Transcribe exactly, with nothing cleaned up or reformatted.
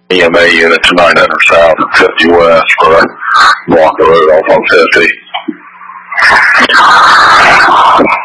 E M A unit to nine hundred south and fifty west for a block of road off on fifty.